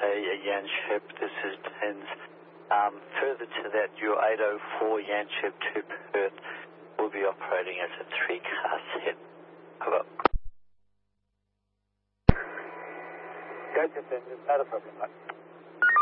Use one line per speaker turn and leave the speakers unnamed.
a Yanship. This is Tens. Further to that, your 804 Yanship to Perth will be operating as a 3-car set. Over.
Go to Tens, not a problem, mate.